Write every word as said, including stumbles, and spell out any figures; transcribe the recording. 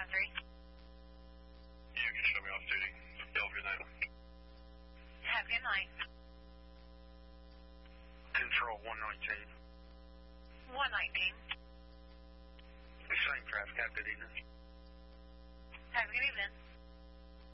three. You can show me off duty. Bellevue nine. Have a good night. Control one nineteen. one nineteen.